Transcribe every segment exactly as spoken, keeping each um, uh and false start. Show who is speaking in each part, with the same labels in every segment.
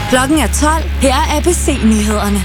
Speaker 1: Klokken er tolv. Her er A B C-nyhederne.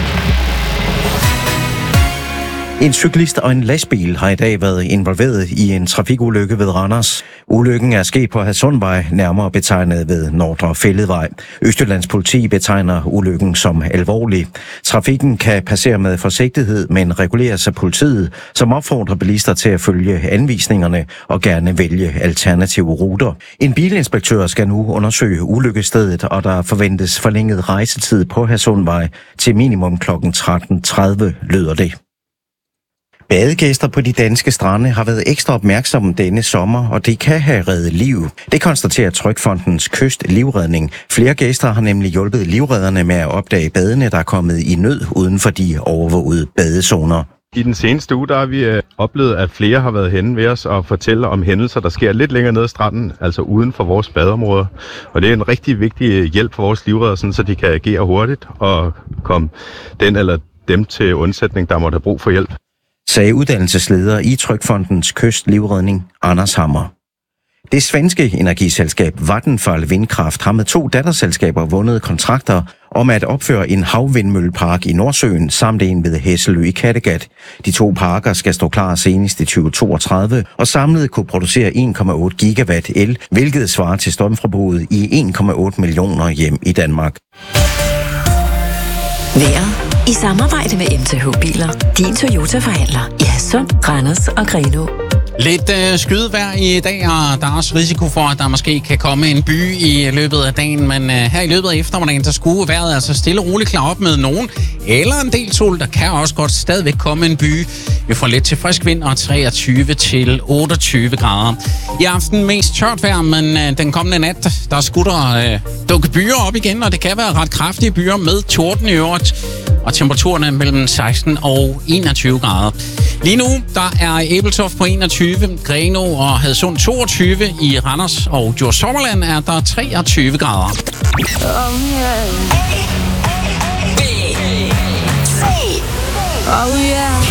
Speaker 2: En cyklist og en lastbil har i dag været involveret i en trafikulykke ved Randers. Ulykken er sket på Hadsundvej, nærmere betegnet ved Nordre Fælledvej. Østjyllands politi betegner ulykken som alvorlig. Trafikken kan passere med forsigtighed, men reguleres af politiet, som opfordrer bilister til at følge anvisningerne og gerne vælge alternative ruter. En bilinspektør skal nu undersøge ulykkestedet, og der forventes forlænget rejsetid på Hadsundvej til minimum klokken tretten tredive, lyder det. Badegæster på de danske strande har været ekstra opmærksomme denne sommer, og det kan have reddet liv. Det konstaterer Trygfondens Kystlivredning. Flere gæster har nemlig hjulpet livredderne med at opdage badende, der er kommet i nød uden for de overvågede badezoner.
Speaker 3: I den seneste uge der har vi øh, oplevet, at flere har været henne ved os og fortæller om hændelser, der sker lidt længere nede ad stranden, altså uden for vores badeområder. Og det er en rigtig vigtig hjælp for vores livredder, sådan, så de kan agere hurtigt og komme den eller dem til undsætning, der måtte have brug for hjælp,
Speaker 2: sagde uddannelsesleder i Trygfondens Kystlivredning, Anders Hammer. Det svenske energiselskab Vattenfall Vindkraft har med to datterselskaber vundet kontrakter om at opføre en havvindmøllepark i Nordsøen samt en ved Hesselø i Kattegat. De to parker skal stå klar senest i tyve toogtredive og samlet kunne producere en komma otte gigawatt el, hvilket svarer til strømforbruget i en komma otte millioner hjem i Danmark.
Speaker 4: Vejret i samarbejde med M T H Biler. Din Toyota-forhandler i Hadsund, Randers og Grenaa.
Speaker 5: Lidt øh, skydevejr i dag, og der er også risiko for, at der måske kan komme en by i løbet af dagen, men øh, her i løbet af eftermiddagen, der skulle vejret altså stille og roligt klare op med nogen, eller en del sol. Der kan også godt stadigvæk komme en by. Vi får lidt til frisk vind og treogtyve til otteogtyve grader. I aften mest tørt vejr, men øh, den kommende nat, der skulle der øh, dukke byer op igen, og det kan være ret kraftige byer med torden i øvrigt, og temperaturerne mellem seksten og enogtyve grader. Lige nu, der er Ebeltoft på enogtyve, Grenaa og Hadsund toogtyve, i Randers og Djurs Sommerland er der treogtyve grader.
Speaker 1: Oh yeah. Oh yeah.